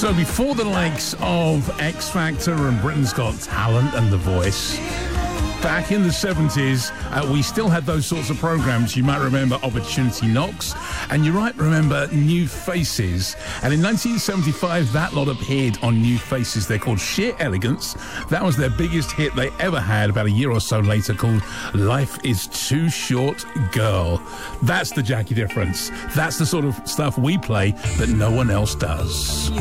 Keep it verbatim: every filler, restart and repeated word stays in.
So before the likes of X Factor and Britain's Got Talent and The Voice, back in the seventies, uh, we still had those sorts of programs. You might remember Opportunity Knocks, and you might remember New Faces. And in nineteen seventy-five, that lot appeared on New Faces. They're called Sheer Elegance. That was their biggest hit they ever had about a year or so later, called Life is Too Short, Girl. That's the Jackie difference. That's the sort of stuff we play that no one else does.